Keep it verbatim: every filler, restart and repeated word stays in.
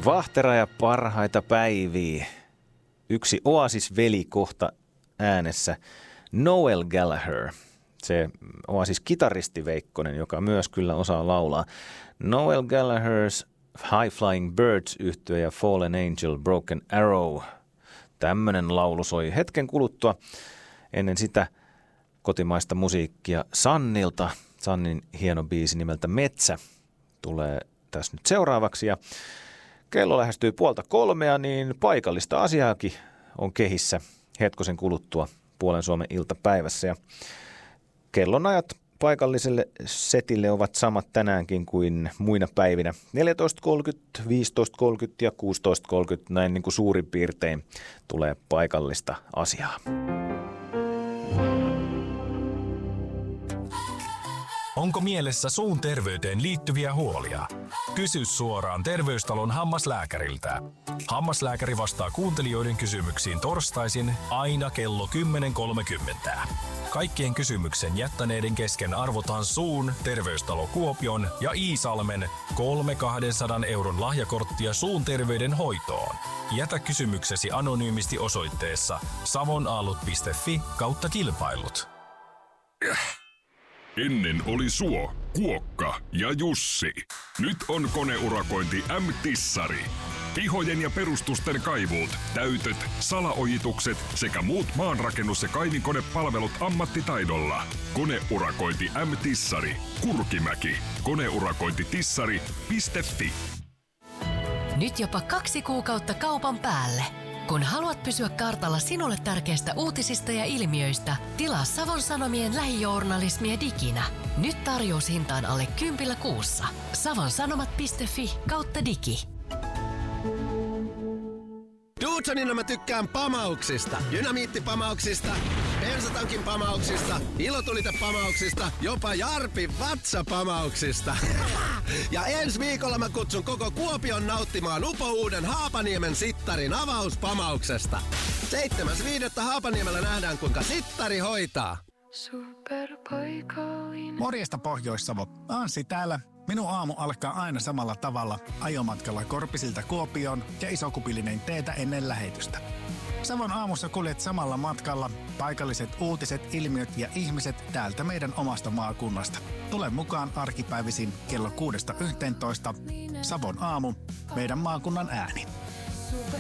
Vahtera ja parhaita päiviä. Yksi Oasis-veli kohta äänessä. Noel Gallagher. Se Oasis-kitaristi Veikkonen, joka myös kyllä osaa laulaa. Noel Gallagher's High Flying Birds-yhtye ja Fallen Angel Broken Arrow. Tämmönen laulu soi hetken kuluttua. Ennen sitä kotimaista musiikkia Sannilta. Sannin hieno biisi nimeltä Metsä tulee tässä nyt seuraavaksi. Ja kello lähestyy puolta kolmea, niin paikallista asiaakin on kehissä hetkosen kuluttua puolen Suomen iltapäivässä. Ja kellonajat paikalliselle setille ovat samat tänäänkin kuin muina päivinä. neljätoista kolmekymmentä, viisitoista kolmekymmentä ja kuusitoista kolmekymmentä, näin niin kuin suurin piirtein tulee paikallista asiaa. Onko mielessä suun terveyteen liittyviä huolia? Kysy suoraan Terveystalon hammaslääkäriltä. Hammaslääkäri vastaa kuuntelijoiden kysymyksiin torstaisin aina kello kymmenen kolmekymmentä. Kaikkien kysymyksen jättäneiden kesken arvotaan suun, Terveystalo Kuopion ja Iisalmen kolme kaksisataa euron lahjakorttia suun terveyden hoitoon. Jätä kysymyksesi anonyymisti osoitteessa savonaalut piste fi kautta kilpailut. Ennen oli Suo, Kuokka ja Jussi. Nyt on koneurakointi M-Tissari. Pihojen ja perustusten kaivuut, täytöt, salaojitukset sekä muut maanrakennus- ja kaivinkonepalvelut ammattitaidolla. Koneurakointi M-Tissari. Kurkimäki. Koneurakointitissari piste fi. Nyt jopa kaksi kuukautta kaupan päälle. Kun haluat pysyä kartalla sinulle tärkeistä uutisista ja ilmiöistä, tilaa Savon Sanomien lähijournalismia diginä. Nyt tarjoushintaan alle kympillä kuussa. savonsanomat piste fi kautta digi. Dudsonina mä tykkään pamauksista. Dynamiittipamauksista, bensatankin pamauksista, ilotulitepamauksista, jopa Jarpin vatsapamauksista. Ja ensi viikolla mä kutsun koko Kuopion nauttimaan upouuden Haapaniemen sittarin avauspamauksesta. seitsemäs viidettä Haapaniemellä nähdään, kuinka sittari hoitaa. Morjesta Pohjois-Savo. Anssi täällä. Minun aamu alkaa aina samalla tavalla ajomatkalla Korpisilta Kuopioon ja isokupillinen teetä ennen lähetystä. Savon aamussa kuljet samalla matkalla paikalliset uutiset, ilmiöt ja ihmiset täältä meidän omasta maakunnasta. Tule mukaan arkipäivisin kello kuudesta yhteentoista. Savon aamu, meidän maakunnan ääni.